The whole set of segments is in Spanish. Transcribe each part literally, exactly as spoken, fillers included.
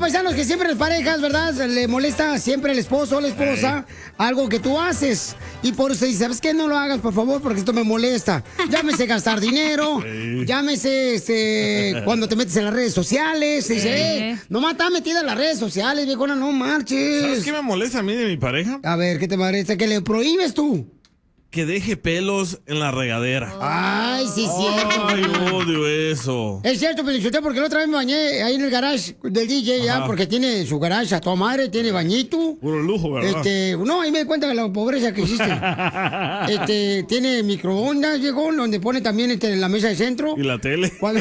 paisanos, que siempre las parejas, ¿verdad? Le molesta siempre el esposo o la esposa algo que tú haces. Y por eso dice, ¿sabes qué? No lo hagas, por favor, porque esto me molesta. Llámese gastar dinero, llámese este, cuando te metes en las redes sociales. Dice, eh, nomás está metida en las redes sociales, viejona, no marches. ¿Sabes qué me molesta a mí de mi pareja? A ver, ¿qué te parece? ¿Que le prohíbes tú? Que deje pelos en la regadera. Ay, sí, es cierto. Ay, odio eso. Es cierto, Pelichote, porque la otra vez me bañé ahí en el garage del D J, ya, porque tiene su garage a toda madre, tiene bañito. Puro lujo, ¿verdad? Este, no, ahí me di cuenta de la pobreza que existe. Este, tiene microondas, llegó, donde pone también este, la mesa de centro. ¿Y la tele? Cuando...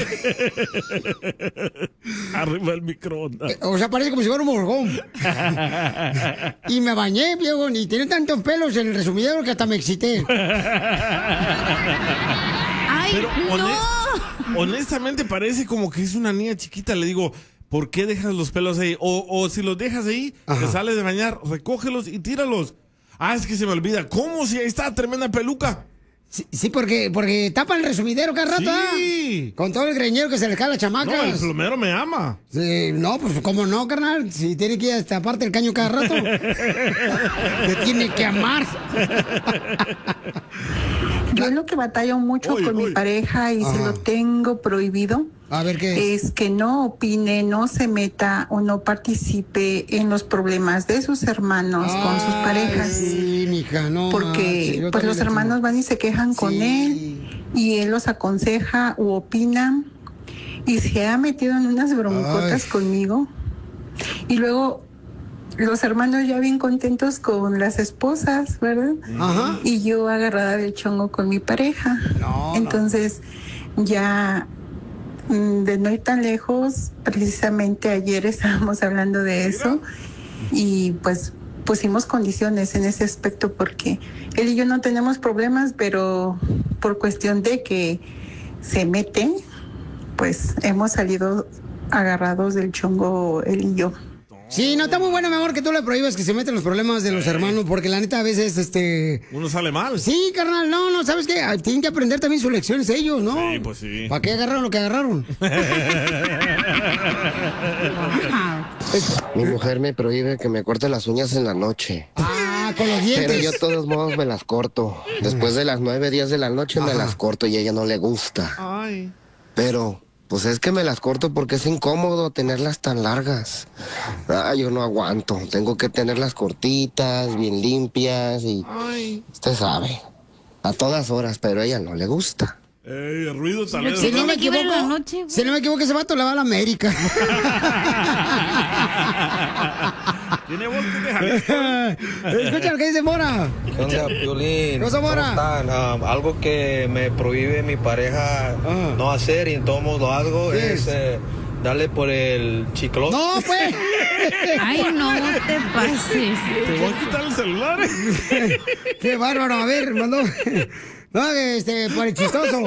Arriba el microondas. O sea, parece como si fuera un morgón. Y me bañé, viejo, y tiene tantos pelos en el resumidero que hasta me excité. ¡Ay, Pero, no! Honestamente parece como que es una niña chiquita. Le digo, ¿por qué dejas los pelos ahí? O, o si los dejas ahí, Ajá. te sales de bañar, recógelos y tíralos. Ah, es que se me olvida. ¿Cómo? Si ahí está tremenda peluca. Sí, sí, porque, porque tapan el resumidero cada rato, Sí. ¿ah? Con todo el greñero que se le cae a la chamaca. No, el plomero me ama. Sí, no, pues cómo no, carnal. Si tiene que ir a taparte el caño cada rato. Te tiene que amar. Yo lo que batallo mucho Uy, con uy. mi pareja y Ajá. se lo tengo prohibido A ver qué es. es que no opine, no se meta o no participe en los problemas de sus hermanos con sus Ay, parejas. Sí, mija, no. marches, Porque yo pues también los le tengo- hermanos van y se quejan con Sí. él y él los aconseja u opina y se ha metido en unas broncotas Ay. conmigo y luego los hermanos ya bien contentos con las esposas, ¿verdad? Ajá. Y yo agarrada del chongo con mi pareja. No, no. Entonces ya mm, de no ir tan lejos, precisamente ayer estábamos hablando de eso y pues pusimos condiciones en ese aspecto porque él y yo no tenemos problemas, pero por cuestión de que se mete, pues hemos salido agarrados del chongo él y yo. Sí, no, está muy bueno, mi amor, que tú le prohíbas que se meten los problemas de los hermanos, porque la neta a veces, este... Uno sale mal. Sí, carnal, no, no, ¿sabes qué? Ah, tienen que aprender también sus lecciones ellos, ¿no? Sí, pues sí. ¿Para qué agarraron lo que agarraron? Mi mujer me prohíbe que me corte las uñas en la noche. Ah, con los dientes. Pero yo de todos modos me las corto. Después de las nueve, diez de la noche me Ajá. las corto y a ella no le gusta. Ay. Pero, pues es que me las corto porque es incómodo tenerlas tan largas. Ah, yo no aguanto. Tengo que tenerlas cortitas, bien limpias y... Ay. Usted sabe. A todas horas, pero a ella no le gusta. Ey, el ruido tal vez. Si no me Tiene que ver equivoco, en la noche, güey. si no me equivoco, ese vato le va a la América. Tiene voz de Jalisco. Escucha lo que dice Mora. ¿Qué onda, Piolín? ¿Qué pasa, Mora? ¿Cómo están? Ah, algo que me prohíbe mi pareja Ah. no hacer y en todos modos lo hago ¿Qué es es? eh, darle por el chicloso. No, pues. Ay, no, no te pases. ¿Te voy a quitar el celular? Qué bárbaro, a ver, mandó. No, este, por el chistoso.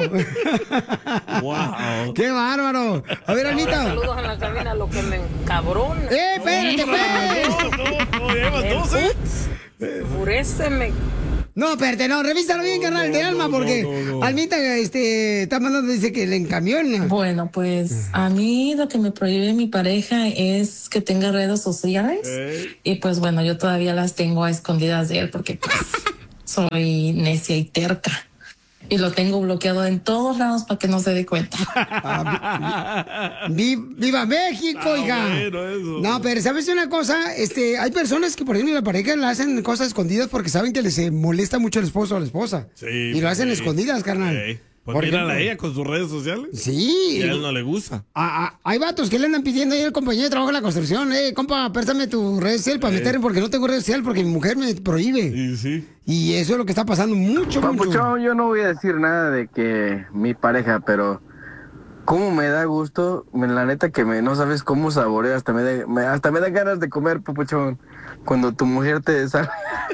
Wow. Qué bárbaro. A ver, Anita. Saludos en la cabina, lo que me encabrona, ¡Eh, espérate, pues! No, no, no, llevas doce. enfurece, me No, espérate, no, revísalo bien, carnal, de no, alma, no, porque no, no. Almita, este, está mandando, dice que le encamiona. Bueno, pues a mí lo que me prohíbe mi pareja es que tenga redes sociales Ey. y pues bueno, yo todavía las tengo a escondidas de él porque pues soy necia y terca y lo tengo bloqueado en todos lados para que no se dé cuenta. Ah, vi- vi- ¡Viva México, Ah, hija! bueno, eso. No, pero ¿sabes una cosa? Este, hay personas que, por ejemplo, la pareja le hacen cosas escondidas porque saben que les eh, molesta mucho el esposo o la esposa. Sí, y lo hacen sí. escondidas, carnal. Ey. Pues Por mírala a ejemplo. ella con sus redes sociales. Sí. Y a él no le gusta. Ah, ah, hay vatos que le andan pidiendo ahí al compañero de trabajo en la construcción. Eh, compa, préstame tu red social para Eh. meter porque no tengo red social porque mi mujer me prohíbe. Y sí. Y eso es lo que está pasando mucho, mucho. Papuchón, yo no voy a decir nada de que mi pareja, pero cómo me da gusto, me- la neta que me no sabes cómo saboreo, hasta me, da- me- hasta me da ganas de comer, Papuchón, cuando tu mujer te sale,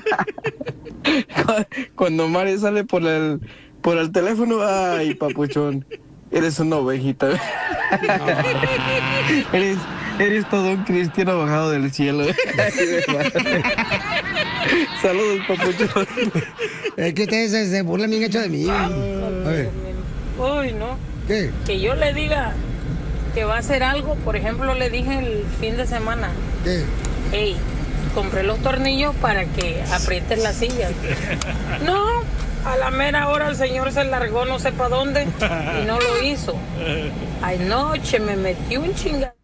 cuando Mari sale por el por el teléfono, ay, Papuchón, eres una ovejita, eres eres todo un cristiano bajado del cielo. Saludos, Papuchón. Es que ustedes se, se burlan bien hecho de mí. A ver, Uy, no. ¿qué? Que yo le diga que va a hacer algo, por ejemplo, le dije el fin de semana, ¿Qué? hey, compré los tornillos para que aprietes la silla. No, a la mera hora el señor se largó no sé para dónde y no lo hizo. Anoche me metí un chingado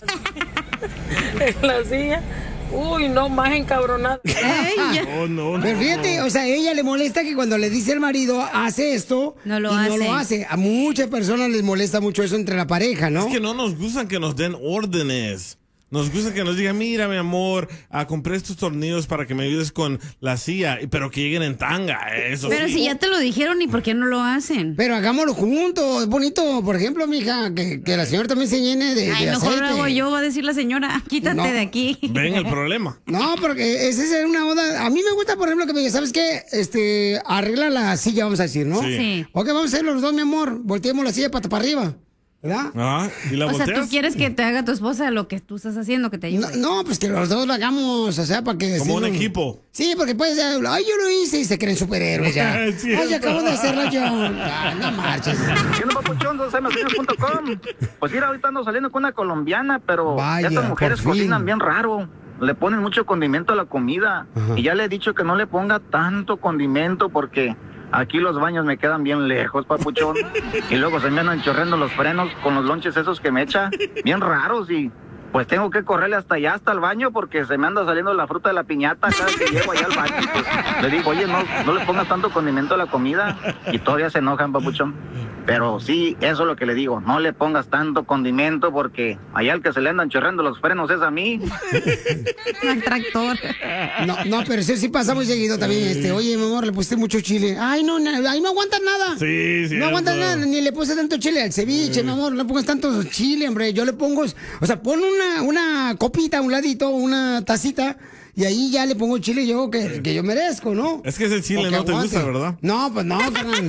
en la silla. Uy, no, más encabronada. No, no, no. Pero fíjate, o sea, ella le molesta que cuando le dice al marido, hace esto, No lo y hace. no lo hace. A muchas personas les molesta mucho eso entre la pareja, ¿no? Es que no nos gustan que nos den órdenes. Nos gusta que nos digan, mira, mi amor, ah, compré estos tornillos para que me ayudes con la silla, y- pero que lleguen en tanga, eso Pero sí. si ya te lo dijeron, ¿y por qué no lo hacen? Pero hagámoslo juntos, es bonito. Por ejemplo, mija, que, que la señora también se llene de, Ay, de mejor lo aceite. hago yo, va a decir la señora, quítate No. de aquí. Ven el problema. No, porque esa es una onda. A mí me gusta, por ejemplo, que me diga, ¿sabes qué? Este, arregla la silla, vamos a decir, ¿no? Sí. Sí. Ok, vamos a hacer los dos, mi amor. Volteemos la silla pata para arriba, ¿verdad? Ah, ¿y la O sea, volteas? ¿tú quieres que te haga tu esposa lo que tú estás haciendo, que te No, ayude? no, pues que los dos lo hagamos, o sea, para que... Como así un no- equipo. Sí, porque puedes decir, ay, yo lo hice y se creen superhéroes ya. Es cierto. Ay, acabo de hacerlo yo. Ah, no marches. ¿Qué onda, papuchón? dos eme cines punto com. Pues mira, ahorita ando saliendo con una colombiana, pero Vaya, estas mujeres por fin. cocinan bien raro. Le ponen mucho condimento a la comida. Ajá. Y ya le he dicho que no le ponga tanto condimento porque aquí los baños me quedan bien lejos, papuchón. Y luego se me andan chorreando los frenos con los lonches esos que me echa, bien raros. Y pues tengo que correrle hasta allá, hasta el baño, porque se me anda saliendo la fruta de la piñata cada que llego allá al baño. Pues, le digo, oye, no, no le pongas tanto condimento a la comida. Y todavía se enojan, papuchón. Pero sí, eso es lo que le digo, no le pongas tanto condimento porque allá el que se le andan chorreando los frenos es a mí. Al tractor. No, no, pero eso sí pasa muy seguido también. Este, oye, mi amor, le pusiste mucho chile. Ay, no, na- ahí no aguantas nada. Sí, sí. No aguantas nada, ni le puse tanto chile al ceviche, mi amor. No le pongas tanto chile, hombre. Yo le pongo, o sea, pon una, una copita a un ladito, una tacita, y ahí ya le pongo chile yo que, que yo merezco, ¿no? Es que ese chile O que no te aguante. gusta, ¿verdad? No, pues no, carnal.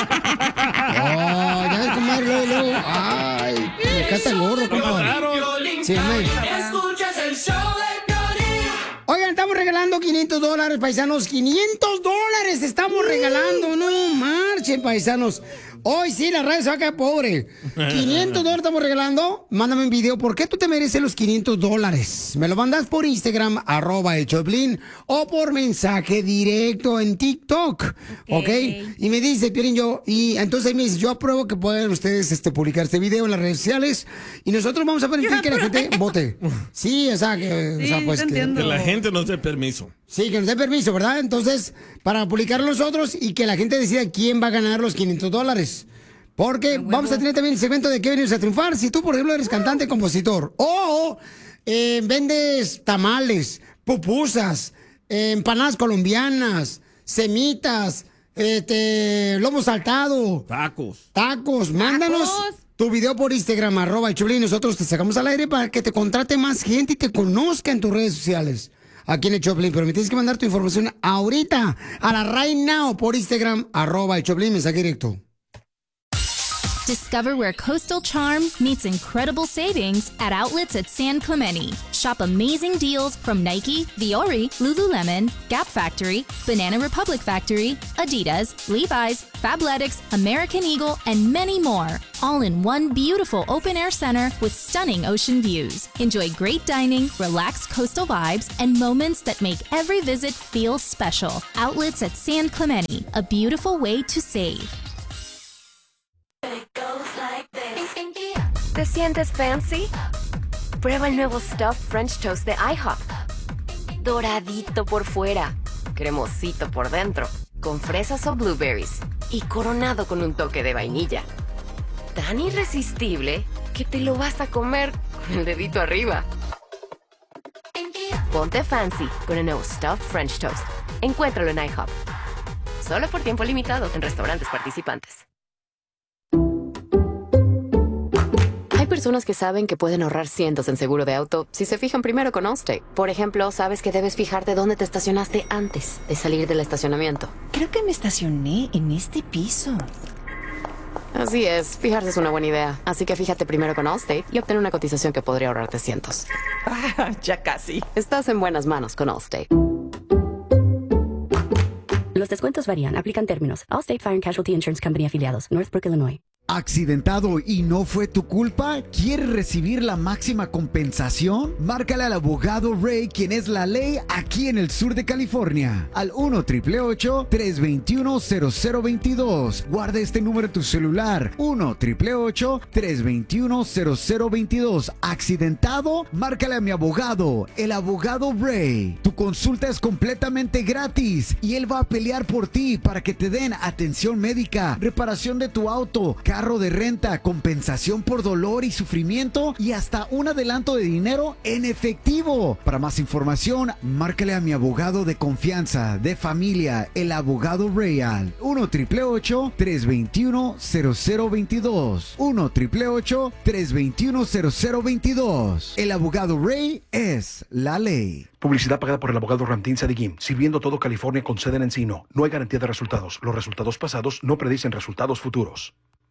Oh, ya ves comer luego, luego. Ay, me cae tan gordo, compa. Sí, me- Escuchas el show de Piolín. Oigan, estamos regalando quinientos dólares, paisanos. quinientos dólares estamos regalando. No marchen, paisanos. Hoy sí, la radio se va a caer pobre. quinientos dólares estamos regalando. Mándame un video. ¿Por qué tú te mereces los quinientos dólares? Me lo mandas por Instagram, arroba el Choplin, o por mensaje directo en TikTok. ¿Ok? Y me dice, Piolín, yo, y entonces me dice, yo apruebo que puedan ustedes este, publicar este video en las redes sociales y nosotros vamos a permitir que la gente vote. Sí, o sea, que, o sea, pues, que, Que la gente nos dé permiso. Sí, que nos dé permiso, ¿verdad? Entonces, para publicarlo nosotros y que la gente decida quién va a ganar los quinientos dólares. Porque vamos a tener también el segmento de qué venimos a triunfar. Si tú, por ejemplo, eres cantante, compositor, o eh, vendes tamales, pupusas, eh, empanadas colombianas, semitas, este, lomo saltado. Tacos. Tacos, mándanos tu video por Instagram, arroba el Choplin, y nosotros te sacamos al aire para que te contrate más gente y te conozca en tus redes sociales. Aquí en el Choplin, pero me tienes que mandar tu información ahorita, a la right now, por Instagram, arroba el Choplin, mensaje directo. Discover where coastal charm meets incredible savings at outlets at San Clemente. Shop amazing deals from Nike, Viore, Lululemon, Gap Factory, Banana Republic Factory, Adidas, Levi's, Fabletics, American Eagle, and many more. All in one beautiful open-air center with stunning ocean views. Enjoy great dining, relaxed coastal vibes, and moments that make every visit feel special. Outlets at San Clemente, a beautiful way to save. ¿Te sientes fancy? Prueba el nuevo Stuffed French Toast de IHOP. Doradito por fuera, cremosito por dentro, con fresas o blueberries y coronado con un toque de vainilla. Tan irresistible que te lo vas a comer con el dedito arriba. Ponte fancy con el nuevo Stuffed French Toast. Encuéntralo en IHOP. Solo por tiempo limitado en restaurantes participantes. Hay personas que saben que pueden ahorrar cientos en seguro de auto si se fijan primero con Allstate. Por ejemplo, sabes que debes fijarte dónde te estacionaste antes de salir del estacionamiento. Creo que me estacioné en este piso. Así es, fijarse es una buena idea. Así que fíjate primero con Allstate y obtén una cotización que podría ahorrarte cientos. Ah, ya casi. Estás en buenas manos con Allstate. Los descuentos varían. Aplican términos. Allstate Fire and Casualty Insurance Company afiliados. Northbrook, Illinois. ¿Accidentado y no fue tu culpa? ¿Quieres recibir la máxima compensación? Márcale al abogado Ray, quien es la ley aquí en el sur de California, al uno, ocho ocho ocho, tres dos uno, cero cero dos dos. Guarda este número en tu celular, uno, ocho ocho ocho, tres dos uno, cero cero dos dos. ¿Accidentado? Márcale a mi abogado, el abogado Ray. Tu consulta es completamente gratis y él va a pelear por ti para que te den atención médica, reparación de tu auto, carro de renta, compensación por dolor y sufrimiento y hasta un adelanto de dinero en efectivo. Para más información, márcale a mi abogado de confianza, de familia, el abogado Real. uno, ocho ocho ocho, tres dos uno, cero cero dos dos. uno, ocho ocho ocho, tres dos uno, cero cero dos dos. El abogado Ray es la ley. Publicidad pagada por el abogado Ramtín Sadigim, sirviendo todo California con sede en Encino. No hay garantía de resultados. Los resultados pasados no predicen resultados futuros.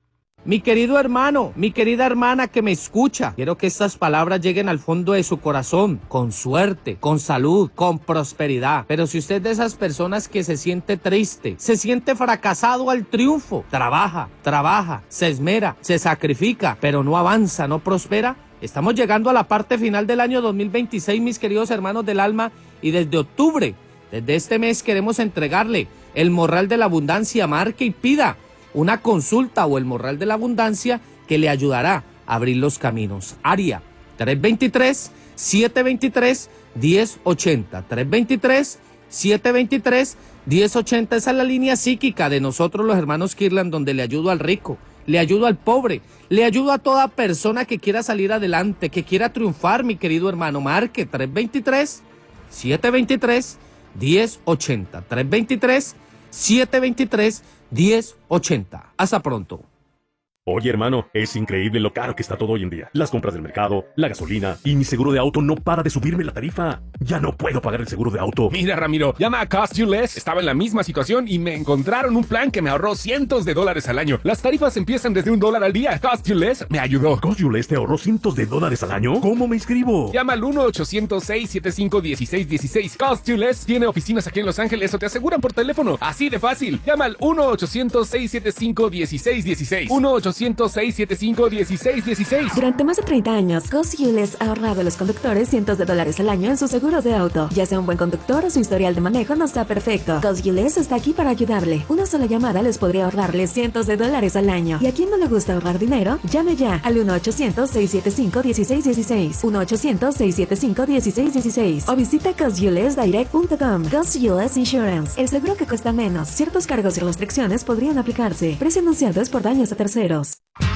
Mi querido hermano, mi querida hermana que me escucha, quiero que estas palabras lleguen al fondo de su corazón, con suerte, con salud, con prosperidad. Pero si usted es de esas personas que se siente triste, se siente fracasado al triunfo, trabaja, trabaja, se esmera, se sacrifica, pero no avanza, no prospera, estamos llegando a la parte final del año dos mil veintiséis, mis queridos hermanos del alma, y desde octubre, desde este mes queremos entregarle el morral de la abundancia. Marque y pida una consulta o el morral de la abundancia que le ayudará a abrir los caminos. Área tres dos tres, siete dos tres, uno cero ocho cero. tres dos tres, siete dos tres, uno cero ocho cero. Esa es la línea psíquica de nosotros los hermanos Kirlan, donde le ayudo al rico, le ayudo al pobre, le ayudo a toda persona que quiera salir adelante, que quiera triunfar, mi querido hermano. Marque tres dos tres, siete dos tres, uno cero ocho cero. tres dos tres, siete dos tres, uno cero ocho cero. Hasta pronto. Oye, hermano, es increíble lo caro que está todo hoy en día. Las compras del mercado, la gasolina y mi seguro de auto no para de subirme la tarifa. Ya no puedo pagar el seguro de auto. Mira, Ramiro, llama a Cost You Less. Estaba en la misma situación y me encontraron un plan que me ahorró cientos de dólares al año. Las tarifas empiezan desde un dólar al día. Cost You Less me ayudó. ¿Cost You Less te ahorró cientos de dólares al año? ¿Cómo me inscribo? Llama al uno ochocientos seis setenta y cinco dieciséis dieciséis. Cost You Less tiene oficinas aquí en Los Ángeles o te aseguran por teléfono. Así de fácil. Llama al uno ochocientos seis setenta y cinco dieciséis dieciséis. uno ochocientos seis setenta y cinco dieciséis dieciséis. Durante más de treinta años, Cost You Less ha ahorrado a los conductores cientos de dólares al año en sus seguros de auto. Ya sea un buen conductor o su historial de manejo no está perfecto, Cost You Less está aquí para ayudarle. Una sola llamada les podría ahorrarle cientos de dólares al año. Y a quien no le gusta ahorrar dinero, llame ya al uno ochocientos seis setenta y cinco dieciséis dieciséis. uno ochocientos seis setenta y cinco dieciséis dieciséis. O visita cost you less direct punto com. Cost You Less Insurance. El seguro que cuesta menos. Ciertos cargos y restricciones podrían aplicarse. Precio anunciado es por daños a terceros.